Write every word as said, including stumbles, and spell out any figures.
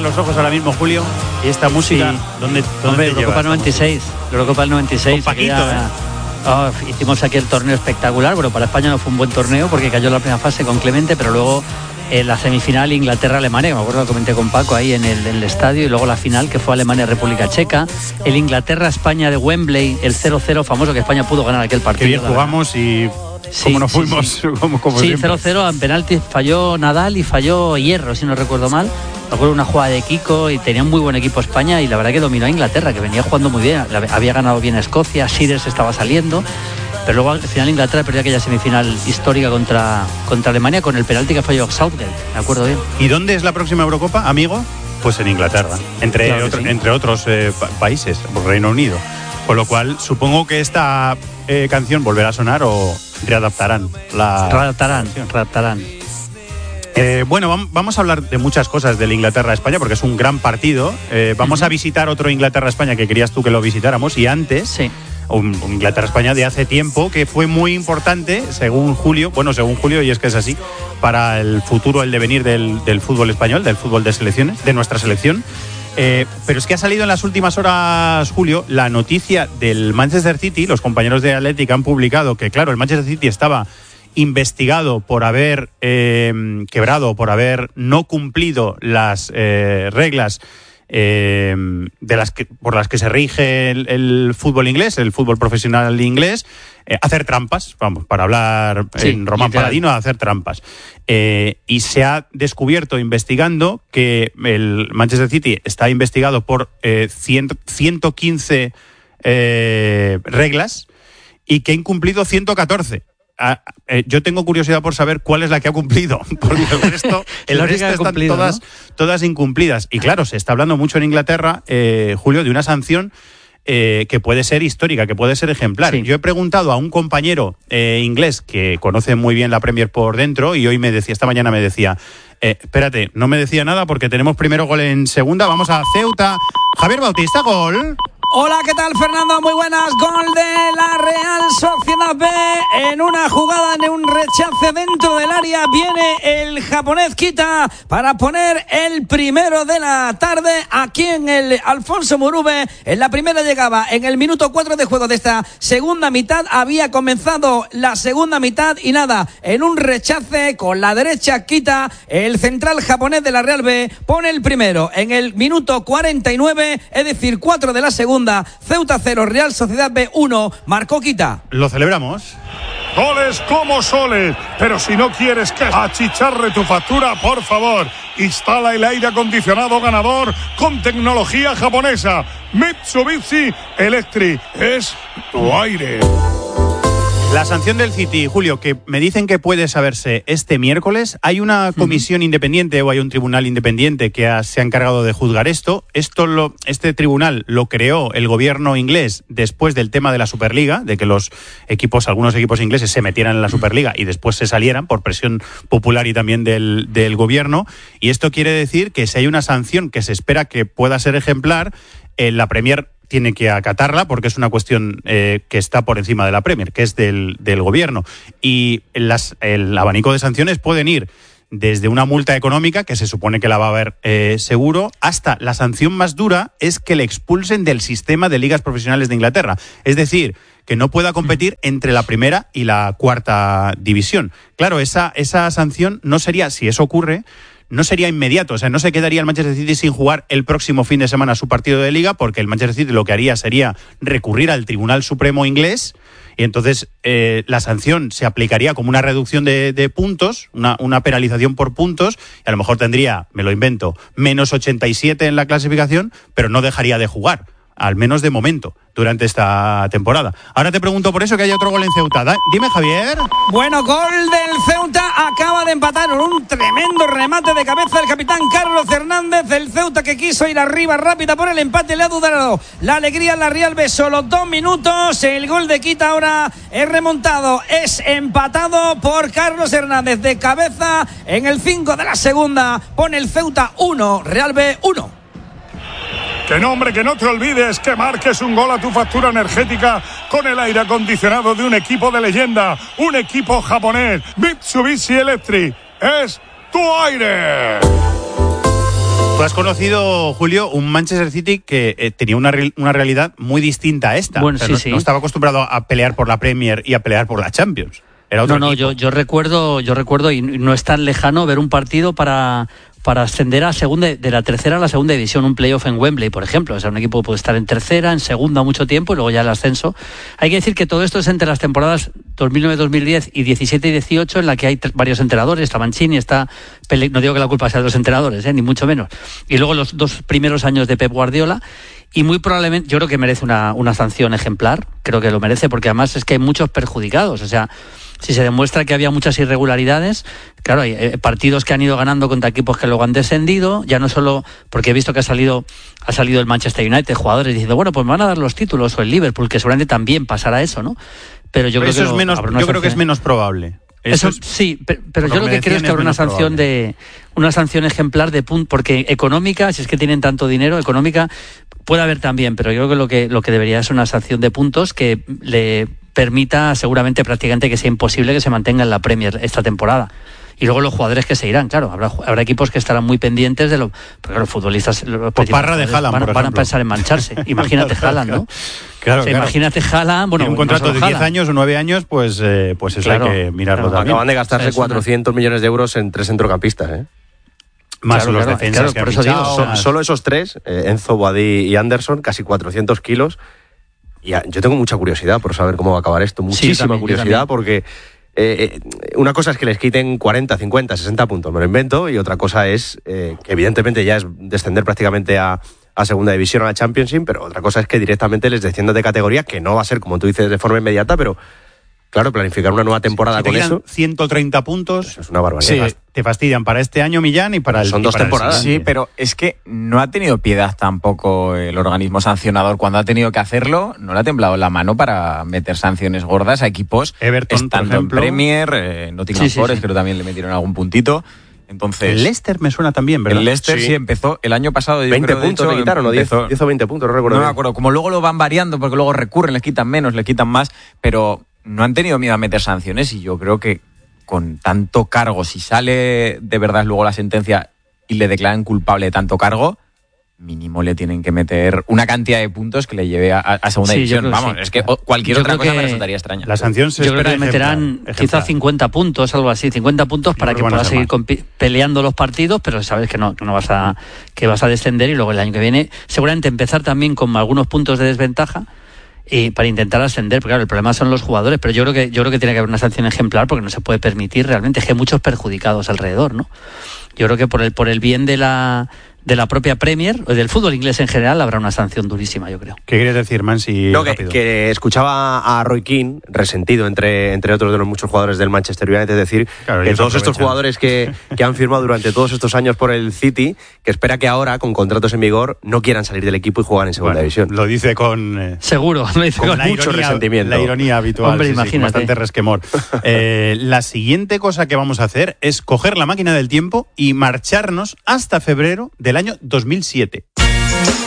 los ojos ahora mismo, Julio, y esta música, sí. ¿dónde, dónde Hombre, te Eurocopa lleva? noventa y seis. Eurocopa del noventa y seis. Con Paquito, aquella, ¿eh? Oh, hicimos aquí el torneo espectacular. Bueno, para España no fue un buen torneo porque cayó en la primera fase con Clemente, pero luego en la semifinal Inglaterra-Alemania, que me acuerdo que comenté con Paco ahí en el, en el estadio, y luego la final que fue Alemania-República Checa, el Inglaterra-España de Wembley, el cero cero famoso que España pudo ganar aquel partido. Qué bien jugamos y sí, cómo nos sí, fuimos. Sí, como, como sí cero cero en penaltis falló Nadal y falló Hierro, si no recuerdo mal. Me acuerdo una jugada de Kiko y tenía un muy buen equipo España y la verdad que dominó a Inglaterra, que venía jugando muy bien. Había ganado bien a Escocia, Shearers estaba saliendo. Pero luego al final Inglaterra perdió aquella semifinal histórica contra, contra Alemania con el penalti que falló Southgate, me acuerdo bien. ¿Y dónde es la próxima Eurocopa, amigo? Pues en Inglaterra, entre, claro otro, sí. entre otros eh, pa- países, Reino Unido. Con lo cual, supongo que esta eh, canción volverá a sonar o readaptarán la Readaptarán, canción. readaptarán. Eh, bueno, vam- vamos a hablar de muchas cosas del Inglaterra-España porque es un gran partido. Eh, vamos uh-huh. a visitar otro Inglaterra-España que querías tú que lo visitáramos y antes... Sí. Un, un Inglaterra-España de hace tiempo que fue muy importante, según Julio, bueno, según Julio, y es que es así, para el futuro, el devenir del, del fútbol español, del fútbol de selecciones, de nuestra selección. Eh, pero es que ha salido en las últimas horas, Julio, la noticia del Manchester City. Los compañeros de Athletic han publicado que, claro, el Manchester City estaba investigado por haber eh, quebrado, por haber no cumplido las eh, reglas Eh, de las que, por las que se rige el, el fútbol inglés, el fútbol profesional inglés, eh, hacer trampas, vamos, para hablar sí, en román literal. Paladino, hacer trampas. Eh, y se ha descubierto investigando que el Manchester City está investigado por eh, ciento quince eh, reglas y que ha incumplido ciento catorce. Ah, eh, yo tengo curiosidad por saber cuál es la que ha cumplido, porque el resto, el resto están cumplido, todas, ¿no? todas incumplidas. Y claro, se está hablando mucho en Inglaterra, eh, Julio, de una sanción eh, que puede ser histórica, que puede ser ejemplar. Sí. Yo he preguntado a un compañero eh, inglés que conoce muy bien la Premier por dentro y hoy me decía, esta mañana me decía, eh, espérate, no me decía nada porque tenemos primero gol en segunda, vamos a Ceuta. Javier Bautista, gol. Hola, ¿qué tal, Fernando? Muy buenas. Gol de la Real Sociedad B en una jugada de un rechace dentro del área. Viene el japonés Kita para poner el primero de la tarde aquí en el Alfonso Murube. En la primera llegaba en el minuto cuatro de juego de esta segunda mitad. Había comenzado la segunda mitad y nada, en un rechace con la derecha Kita, el central japonés de la Real B pone el primero en el minuto cuarenta y nueve, es decir, cuatro de la segunda. Ceuta cero, Real Sociedad B uno, marcó Kita. Lo celebramos. Goles como soles, pero si no quieres que achicharre tu factura, por favor, instala el aire acondicionado ganador con tecnología japonesa. Mitsubishi Electric es tu aire. La sanción del City, Julio, que me dicen que puede saberse este miércoles. Hay una comisión uh-huh. independiente o hay un tribunal independiente que ha, se ha encargado de juzgar esto. Esto lo, este tribunal lo creó el gobierno inglés después del tema de la Superliga, de que los equipos, algunos equipos ingleses se metieran en la Superliga y después se salieran por presión popular y también del, del gobierno. Y esto quiere decir que si hay una sanción que se espera que pueda ser ejemplar, eh, la Premier tiene que acatarla porque es una cuestión eh, que está por encima de la Premier, que es del, del gobierno. Y las, el abanico de sanciones pueden ir desde una multa económica, que se supone que la va a haber eh, seguro, hasta la sanción más dura es que le expulsen del sistema de ligas profesionales de Inglaterra. Es decir, que no pueda competir entre la primera y la cuarta división. Claro, esa, esa sanción no sería, si eso ocurre, no sería inmediato, o sea, no se quedaría el Manchester City sin jugar el próximo fin de semana su partido de Liga, porque el Manchester City lo que haría sería recurrir al Tribunal Supremo inglés y entonces eh, la sanción se aplicaría como una reducción de, de puntos, una, una penalización por puntos, y a lo mejor tendría, me lo invento, menos ochenta y siete en la clasificación, pero no dejaría de jugar, al menos de momento, durante esta temporada. Ahora te pregunto por eso que hay otro gol en Ceuta. Da, dime, Javier. Bueno, gol del Ceuta, acaba de empatar con un tremendo remate de cabeza del capitán Carlos Hernández. El Ceuta que quiso ir arriba rápida por el empate, le ha dudado la alegría en la Real B. Solo dos minutos, el gol de Kita ahora es remontado, es empatado por Carlos Hernández de cabeza en el cinco de la segunda. Pone el Ceuta uno, Real B uno. Que no, hombre, que no te olvides que marques un gol a tu factura energética con el aire acondicionado de un equipo de leyenda, un equipo japonés. Mitsubishi Electric es tu aire. Tú has conocido, Julio, un Manchester City que eh, tenía una, re- una realidad muy distinta a esta. Bueno, o sea, sí, no, sí. no estaba acostumbrado a pelear por la Premier y a pelear por la Champions. Era otro no, no, equipo. yo, yo recuerdo, yo recuerdo, y no es tan lejano ver un partido para, para ascender a segunda, de la tercera a la segunda división, un playoff en Wembley, por ejemplo. O sea, un equipo que puede estar en tercera, en segunda mucho tiempo y luego ya el ascenso. Hay que decir que todo esto es entre las temporadas dos mil nueve dos mil diez y diecisiete y dieciocho, en la que hay tres, varios entrenadores. Está Mancini, está Pele, no digo que la culpa sea de los entrenadores, ¿eh? Ni mucho menos. Y luego los dos primeros años de Pep Guardiola. Y muy probablemente, yo creo que merece una, una sanción ejemplar, creo que lo merece, porque además es que hay muchos perjudicados. O sea, si se demuestra que había muchas irregularidades, claro, hay eh, partidos que han ido ganando contra equipos que luego han descendido, ya no solo, porque he visto que ha salido ha salido el Manchester United, jugadores diciendo, bueno, pues me van a dar los títulos, o el Liverpool, que seguramente también pasará eso, ¿no? Pero yo Pero creo eso que es lo, menos, yo creo que es menos probable. Eso, Eso es, sí, pero, pero por yo lo lo que que creo es decían, que es habrá una menos sanción probable. de una sanción ejemplar de punto, porque económica, si es que tienen tanto dinero, económica puede haber también, pero yo creo que lo que lo que debería es una sanción de puntos que le permita seguramente prácticamente que sea imposible que se mantenga en la Premier esta temporada. Y luego los jugadores que se irán, claro, habrá habrá equipos que estarán muy pendientes de lo, porque los futbolistas, los Pues Parra de Haaland, van, por van a ejemplo. pensar en mancharse. Imagínate Haaland, ¿no? Claro, O sea, claro. imagínate Haaland, bueno, Tiene un no contrato solo de diez Haaland. años o nueve años, pues, eh, pues eso Claro, hay que mirarlo claro. también. Acaban de gastarse O sea, es una- cuatrocientos millones de euros en tres centrocampistas, ¿eh? Más Claro, los claro, defensas claro, que por han eso digo, fichado, So- más- solo esos tres, eh, Enzo, Boadí y Anderson, casi cuatrocientos kilos. Y a- yo tengo mucha curiosidad por saber cómo va a acabar esto. Muchísima también, yo curiosidad también. porque eh, eh, una cosa es que les quiten cuarenta, cincuenta, sesenta puntos, me lo invento, y otra cosa es eh, que evidentemente ya es descender prácticamente a, a segunda división, a la Championship, pero otra cosa es que directamente les desciendan de categoría, que no va a ser, como tú dices, de forma inmediata, pero claro, planificar una nueva temporada si te con quedan eso, ciento treinta puntos, eso es una barbaridad. Sí. te fast- te fastidian para este año, Millán, y para el Son y dos para el temporadas. Sí, siguiente. pero es que no ha tenido piedad tampoco el organismo sancionador. Cuando ha tenido que hacerlo, no le ha temblado la mano para meter sanciones gordas a equipos Everton, por estando ejemplo. en Premier, eh, Nottingham Sí, sí, Forest, sí. creo que también le metieron algún puntito. Entonces, El Leicester me suena también, ¿verdad? el Leicester sí. Sí. empezó el año pasado. yo veinte creo, de puntos hecho, le quitaron, o diez, empezó- diez o veinte puntos, no recuerdo No me bien. acuerdo. Como luego lo van variando, porque luego recurren, les quitan menos, les quitan más, pero no han tenido miedo a meter sanciones y yo creo que con tanto cargo, si sale de verdad luego la sentencia y le declaran culpable de tanto cargo, mínimo le tienen que meter una cantidad de puntos que le lleve a, a segunda Sí, yo división. creo que Vamos, sí. es que o- cualquier Yo otra creo cosa que me resultaría extraña. La sanción se Yo creo espera que meterán ejemplar, quizás ejemplar. cincuenta puntos, algo así, cincuenta puntos para Yo que creo que van a puedas ser seguir más. compi- peleando los partidos, pero sabes que no, que no vas a que vas a descender y luego el año que viene seguramente empezar también con algunos puntos de desventaja y para intentar ascender, porque claro, el problema son los jugadores, pero yo creo que yo creo que tiene que haber una sanción ejemplar porque no se puede permitir realmente, es que hay muchos perjudicados alrededor, ¿no? Yo creo que por el por el bien de la de la propia Premier, o del fútbol inglés en general, habrá una sanción durísima, yo creo. ¿Qué quieres decir, Mansi? No, que, rápido? que escuchaba a Roy Keane, resentido entre, entre otros de los muchos jugadores del Manchester United, decir Claro, que ellos todos estos aprovechan. jugadores que, que han firmado durante todos estos años por el City, que espera que ahora, con contratos en vigor, no quieran salir del equipo y jugar en segunda Bueno, división. Lo dice con... eh, Seguro, lo dice Con con la mucho ironía, resentimiento. La ironía habitual, Hombre, sí, sí, con imagínate. bastante resquemor. Eh, la siguiente cosa que vamos a hacer es coger la máquina del tiempo y marcharnos hasta febrero del año dos mil siete.